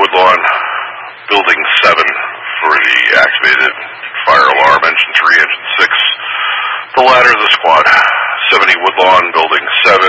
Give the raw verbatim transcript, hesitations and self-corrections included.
Woodlawn, Building seven for the activated fire alarm, Engine three, Engine six. The ladder of the squad, seventy Woodlawn, Building seven.